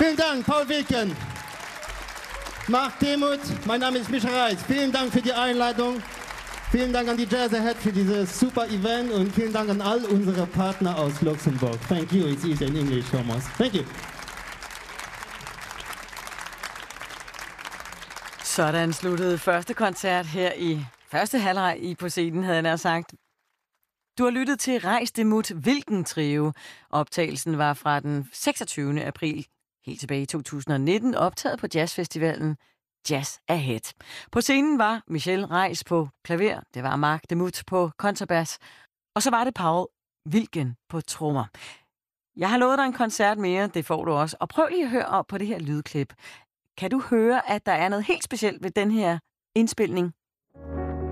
Vielen Dank, Paul Wilken. Marc Demuth, mein Name ist Micha Reitz. Vielen Dank für die Einladung. Vielen Dank an die Jazz Ahead für dieses super Event und vielen Dank an all unsere Partner aus Luxemburg. Thank you. It's easy in English, Thomas. Thank you. Sådan sluttede første koncert her i første halvleg i På Scenen, havde jeg nær sagt. Du har lyttet til Reis Demuth Wilken Trio. Optagelsen var fra den 26. april, helt tilbage i 2019, optaget på jazzfestivalen Jazz Ahead. På scenen var Michel Reis på klaver, det var Marc Demuth på kontrabas, og så var det Paul Wilken på trommer. Jeg har lovet dig en koncert mere, det får du også. Og prøv lige at høre op på det her lydklip. Kan du høre, at der er noget helt specielt ved den her indspilning?